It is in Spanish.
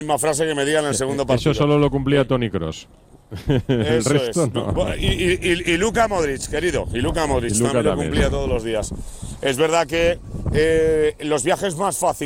misma frase que me diga en el segundo partido. Eso solo lo cumplía Toni Kroos. El Eso resto es. no. Y Luka Modric, querido. Y Luka Modric Y Luka también lo también. cumplía todos los días. Es verdad que los viajes más fáciles